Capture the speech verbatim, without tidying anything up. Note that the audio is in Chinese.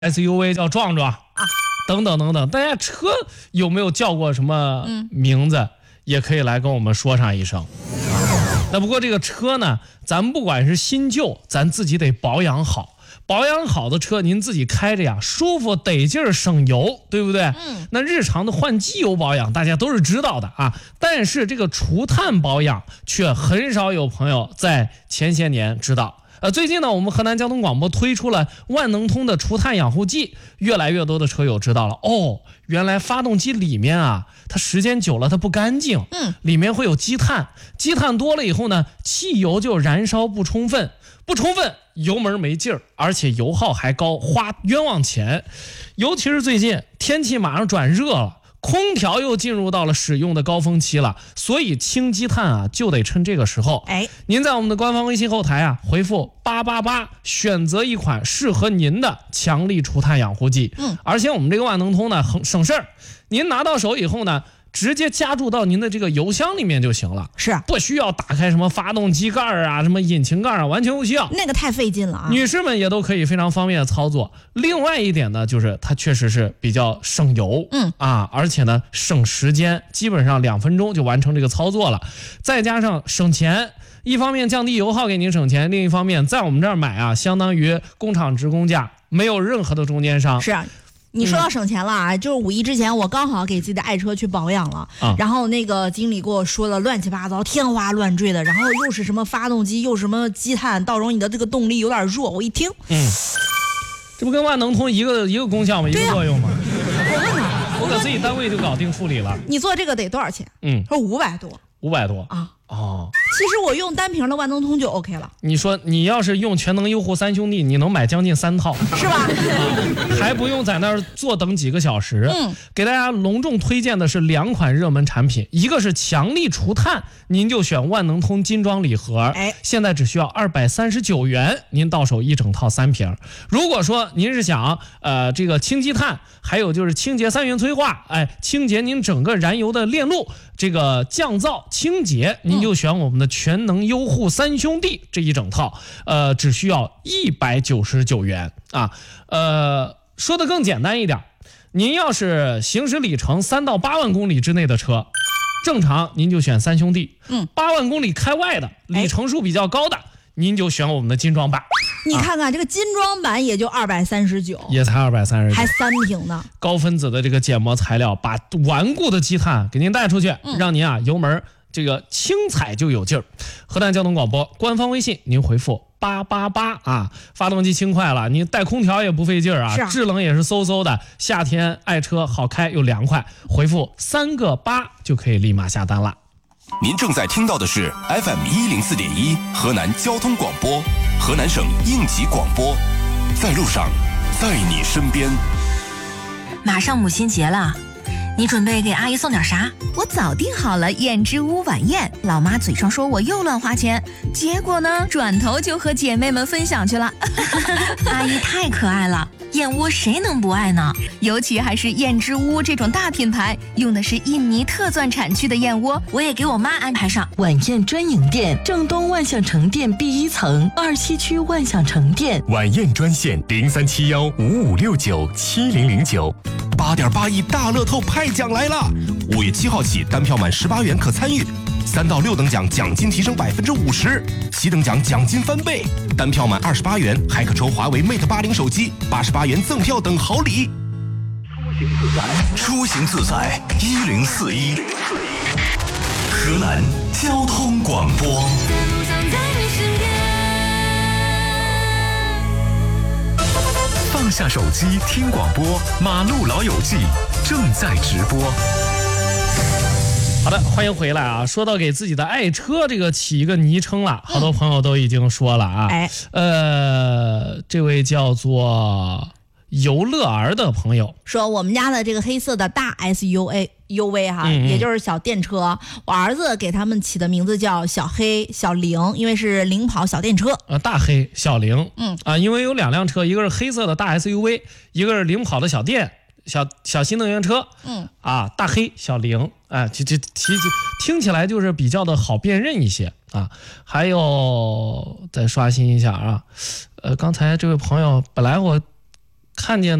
S U V 叫壮壮啊，等等等等，大家车有没有叫过什么名字？嗯、也可以来跟我们说上一声。那不过这个车呢，咱们不管是新旧，咱自己得保养好。保养好的车，您自己开着呀，舒服得劲儿，省油，对不对？嗯。那日常的换机油保养，大家都是知道的啊。但是这个除碳保养，却很少有朋友在前些年知道。呃，最近呢，我们河南交通广播推出了万能通的除碳养护剂，越来越多的车友知道了哦，原来发动机里面啊，它时间久了它不干净，嗯，里面会有积碳，积碳多了以后呢，汽油就燃烧不充分，不充分，油门没劲儿，而且油耗还高，花冤枉钱。尤其是最近天气马上转热了。空调又进入到了使用的高峰期了，所以清积碳啊就得趁这个时候。哎，您在我们的官方微信后台啊回复八八八，选择一款适合您的强力除碳养护剂。嗯，而且我们这个万能通呢很省事儿，您拿到手以后呢，直接加注到您的这个油箱里面就行了，是不需要打开什么发动机盖啊、什么引擎盖啊，完全不需要， 那个太费劲了啊。 女士们也都可以非常方便的操作。另外一点呢，就是它确实是比较省油，嗯啊，而且呢省时间，基本上两分钟就完成这个操作了，再加上省钱。一方面降低油耗给您省钱，另一方面在我们这儿买啊，相当于工厂直供价，没有任何的中间商。 是啊。你说到省钱了啊、嗯，就是五一之前我刚好给自己的爱车去保养了、啊、然后那个经理给我说了乱七八糟天花乱坠的，然后又是什么发动机又什么积碳，到时候你的这个动力有点弱，我一听嗯， 这不跟万能通一个一个功效吗？一个作用吗？ 我问他， 我搁自己单位就搞定处理了。 你做这个得多少钱？嗯，他说五百多。 五百多啊。哦，其实我用单瓶的万能通就 OK 了。 你说你要是用全能优护三兄弟，你能买将近三套， 是吧？ 啊、还不用在那儿坐等几个小时。嗯，给大家隆重推荐的是两款热门产品，一个是强力除碳，您就选万能通金装礼盒，哎，现在只需要二百三十九元，您到手一整套三瓶。如果说您是想呃这个清积碳，还有就是清洁三元催化，哎，清洁您整个燃油的链路，这个降噪清洁，您就选我们的全能优护三兄弟这一整套，呃，只需要一百九十九元啊。呃，说的更简单一点，您要是行驶里程三到八万公里之内的车，正常您就选三兄弟。嗯，八万公里开外的，里程数比较高的，您就选我们的精装版。 你看看、啊、这个精装版也就二百三十九， 也才二百三十九， 还三瓶呢。 高分子的这个减膜材料，把顽固的积碳给您带出去，嗯、让您啊油门这个轻踩就有劲儿。河南交通广播官方微信，您回复八八八啊，发动机轻快了，你带空调也不费劲儿啊，啊制冷也是嗖嗖的，夏天爱车好开又凉快，回复三个八就可以立马下单了。 您正在听到的是 F M 一零四点一河南交通广播，河南省应急广播，在路上，在你身边。 马上母亲节了，你准备给阿姨送点啥？ 我早订好了燕之屋晚宴，老妈嘴上说我又乱花钱，结果呢，转头就和姐妹们分享去了。 阿姨太可爱了，燕窝谁能不爱呢？ 尤其还是燕之屋这种大品牌，用的是印尼特钻产区的燕窝， 我也给我妈安排上。 晚宴专营店，正东万象城店 B 一层，二七区万象城店。 晚宴专线零三七幺五五六九七零零九。 八点八亿大乐透派奖来了！五月七号起，单票满十八元可参与，三到六等奖奖金提升百分之五十，七等奖奖金翻倍，单票满二十八元还可抽华为 Mate 八零手机，八十八元赠票等好礼。 出行自在一零四一，河南交通广播。 放下手机听广播，马路老友记正在直播。 好的，欢迎回来啊！说到给自己的爱车这个起一个昵称了，好多朋友都已经说了啊。哎，呃，这位叫做游乐儿的朋友说，我们家的这个黑色的大 S U A U V 哈，嗯嗯也就是小电车，我儿子给他们起的名字叫小黑、小零，因为是领跑小电车。 呃，大黑、小零，嗯啊，因为有两辆车，一个是黑色的大 S U V， 一个是领跑的小电小小新能源车，嗯啊，大黑、小零，哎，这这听听起来就是比较的好辨认一些啊。还有再刷新一下啊，呃，刚才这位朋友本来我看见。